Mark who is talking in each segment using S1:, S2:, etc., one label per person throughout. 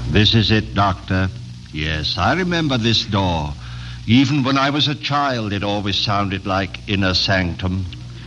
S1: This is it, Doctor. Yes, I remember this door. Even when I was a child, it always sounded like inner sanctum.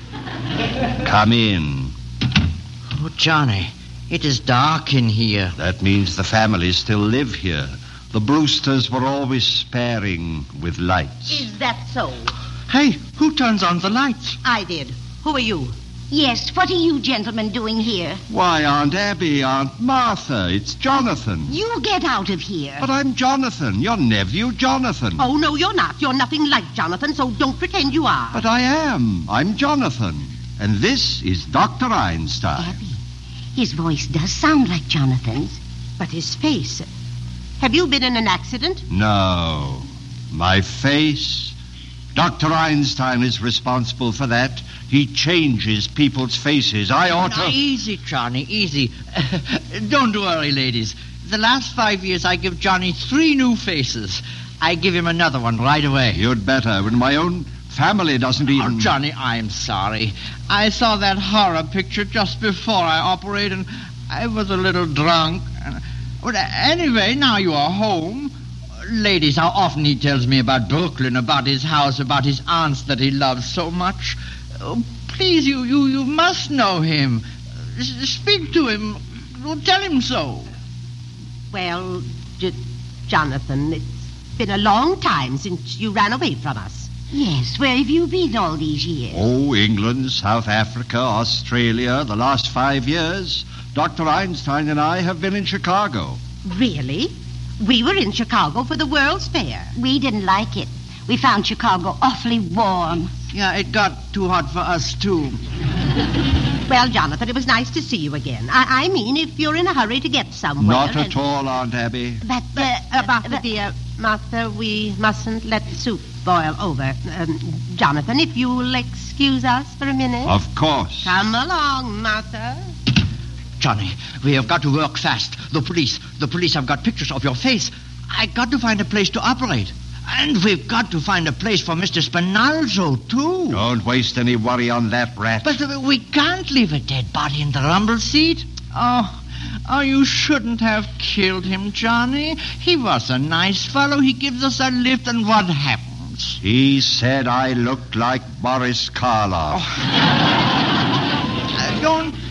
S1: Come in.
S2: Oh, Johnny, it is dark in here.
S1: That means the family still live here. The Brewsters were always sparing with lights.
S3: Is that so?
S2: Hey, who turns on the lights?
S3: I did. Who are you?
S4: Yes, what are you gentlemen doing here?
S1: Why, Aunt Abby, Aunt Martha, it's Jonathan.
S4: You get out of here.
S1: But I'm Jonathan, your nephew, Jonathan.
S3: Oh, no, you're not. You're nothing like Jonathan, so don't pretend you are.
S1: But I am. I'm Jonathan. And this is Dr. Einstein.
S4: Abby, his voice does sound like Jonathan's.
S3: But his face... Have you been in an accident?
S1: No. My face... Dr. Einstein is responsible for that. He changes people's faces. I ought to...
S2: Now, easy, Johnny, easy. Don't worry, ladies. The last 5 years, I give Johnny 3 new faces. I give him another one right away.
S1: You'd better, when my own family doesn't even...
S2: Oh, Johnny, I'm sorry. I saw that horror picture just before I operated, and I was a little drunk. But anyway, now you are home. Ladies, how often he tells me about Brooklyn, about his house, about his aunts that he loves so much. Oh, please, you must know him. Speak to him. Tell him so.
S3: Well, Jonathan, it's been a long time since you ran away from us.
S4: Yes, where have you been all these years?
S1: Oh, England, South Africa, Australia, the last 5 years. Dr. Einstein and I have been in Chicago.
S3: Really? We were in Chicago for the World's Fair.
S4: We didn't like it. We found Chicago awfully warm.
S2: Yeah, it got too hot for us, too.
S3: Well, Jonathan, it was nice to see you again. I mean, if you're in a hurry to get somewhere...
S1: Not at all, Aunt Abby.
S4: But,
S3: Martha, dear, Martha, we mustn't let the soup boil over. Jonathan, if you'll excuse us for a minute.
S1: Of course.
S3: Come along, Martha.
S2: Johnny, we have got to work fast. The police have got pictures of your face. I got to find a place to operate. And we've got to find a place for Mr. Spinalzo, too.
S1: Don't waste any worry on that rat.
S2: But we can't leave a dead body in the rumble seat. Oh, you shouldn't have killed him, Johnny. He was a nice fellow. He gives us a lift, and what happens?
S1: He said I looked like Boris Karloff.
S2: Don't